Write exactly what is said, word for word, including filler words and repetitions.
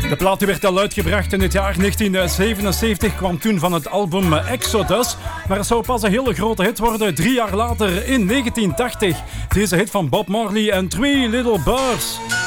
De plaat werd al uitgebracht in het jaar negentien zevenenzeventig, kwam toen van het album Exodus. Maar het zou pas een hele grote hit worden drie jaar later in negentien tachtig. Deze hit van Bob Marley en Three Little Birds.